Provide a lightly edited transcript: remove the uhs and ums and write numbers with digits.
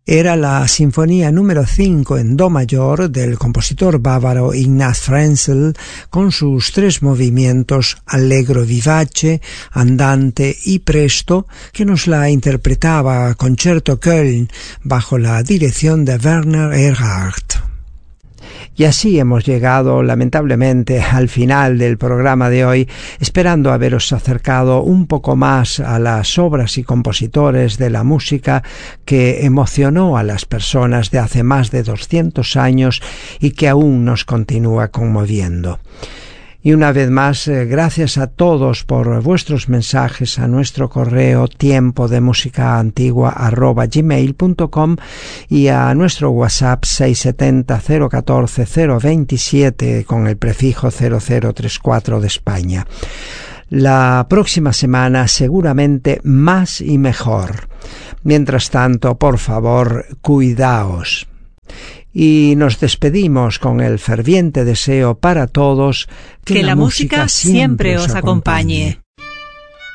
Era la sinfonía número 5 en do mayor del compositor bávaro Ignaz Frenzel, con sus 3 movimientos allegro vivace, andante y presto, que nos la interpretaba Concerto Köln bajo la dirección de Werner Erhardt. Y así hemos llegado lamentablemente al final del programa de hoy, esperando haberos acercado un poco más a las obras y compositores de la música que emocionó a las personas de hace más de 200 años y que aún nos continúa conmoviendo. Y una vez más, gracias a todos por vuestros mensajes a nuestro correo tiempodemusicaantigua@gmail.com y a nuestro WhatsApp 670 014 027 con el prefijo 0034 de España. La próxima semana seguramente más y mejor. Mientras tanto, por favor, cuidaos. Y nos despedimos con el ferviente deseo para todos que la música siempre os acompañe.